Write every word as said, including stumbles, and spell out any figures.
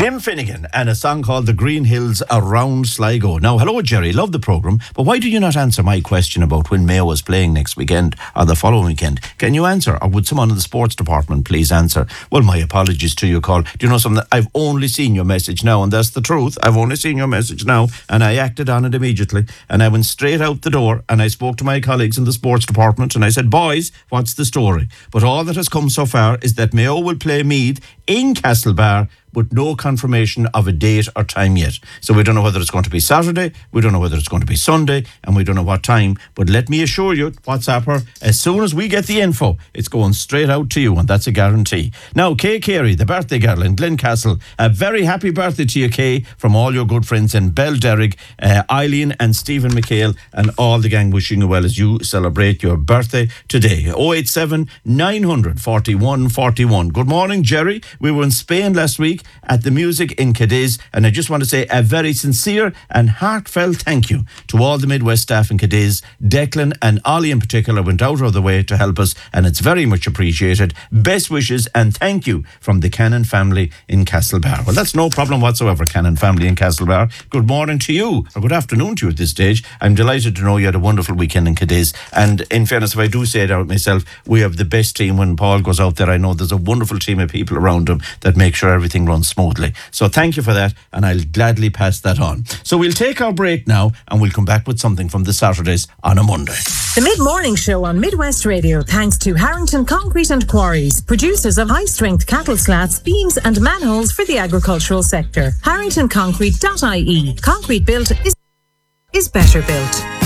Kim Finnegan and a song called The Green Hills Around Sligo. Now, hello, Jerry. Love the programme, but why do you not answer my question about when Mayo is playing next weekend or the following weekend? Can you answer? Or would someone in the sports department please answer? Well, my apologies to you, Carl. Do you know something? I've only seen your message now, and that's the truth. I've only seen your message now, and I acted on it immediately. And I went straight out the door, and I spoke to my colleagues in the sports department, and I said, boys, what's the story? But all that has come so far is that Mayo will play Meath in Castlebar, with no confirmation of a date or time yet. So we don't know whether it's going to be Saturday, we don't know whether it's going to be Sunday, and we don't know what time. But let me assure you, WhatsApp her, as soon as we get the info, it's going straight out to you, and that's a guarantee. Now, Kay Carey, the birthday girl in Glencastle, a very happy birthday to you, Kay, from all your good friends in Belderrig, uh, Eileen and Stephen McHale, and all the gang wishing you well as you celebrate your birthday today. oh eight seven, nine hundred, forty-one forty-one. Good morning, Jerry. We were in Spain last week at the Music in Cadiz, and I just want to say a very sincere and heartfelt thank you to all the Midwest staff in Cadiz. Declan and Ollie in particular went out of the way to help us, and it's very much appreciated. Best wishes and thank you from the Cannon family in Castlebar. Well, that's no problem whatsoever, Cannon family in Castlebar. Good morning to you, or good afternoon to you at this stage. I'm delighted to know you had a wonderful weekend in Cadiz, and in fairness, if I do say it out myself, we have the best team. When Paul goes out there, I know there's a wonderful team of people around him that make sure everything runs smoothly. So thank you for that, and I'll gladly pass that on. So we'll take our break now, and we'll come back with something from the Saturdays on a Monday. The Mid-Morning Show on Midwest Radio, thanks to Harrington Concrete and Quarries, producers of high-strength cattle slats, beams and manholes for the agricultural sector. harrington concrete dot I E. Concrete built is, is better built.